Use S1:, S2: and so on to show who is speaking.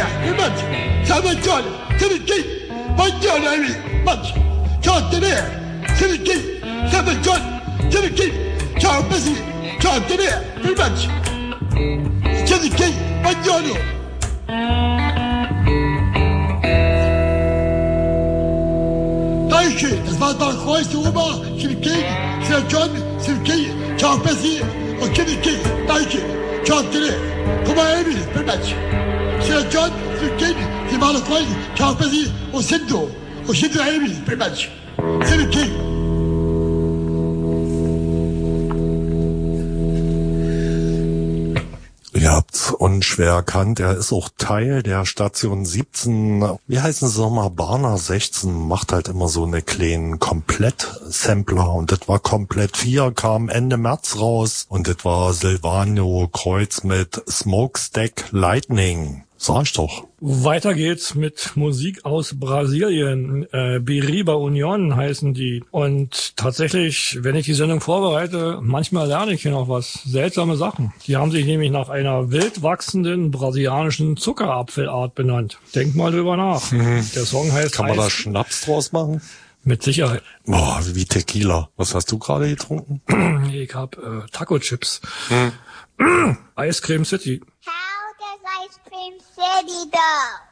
S1: much. Seven John, City Gate, one John, much. John Denair, City Gate, Seven John, City Gate, John Bessie, John Denair, very much. City Gate, one John. Dankeschön, das war Bad Kreuz, die Oma, City Gate, St. John, City Gate, John Bessie und City Gate, danke. John Denair, komm mal, Emily, very much. St. John, City Gate, die Bad Kreuz, John Bessie und Shinto Emily, very much. City Gate.
S2: Ihr habt's unschwer erkannt, er ist auch Teil der Station 17, wie heißen sie nochmal, Barner 16, macht halt immer so eine kleinen Komplett-Sampler und das war Komplett 4, kam Ende März raus und das war Silvano Kreuz mit Smokestack Lightning. Sag ich doch.
S3: Weiter geht's mit Musik aus Brasilien. Biriba Union heißen die. Und tatsächlich, wenn ich die Sendung vorbereite, manchmal lerne ich hier noch was. Seltsame Sachen. Die haben sich nämlich nach einer wild wachsenden brasilianischen Zuckerapfelart benannt. Denk mal drüber nach. Der Song heißt...
S2: Kann man da Schnaps draus machen?
S3: Mit Sicherheit.
S2: Boah, wie Tequila. Was hast du gerade getrunken?
S3: Ich hab Taco-Chips. Ice Cream City.
S4: Ice Cream City, though.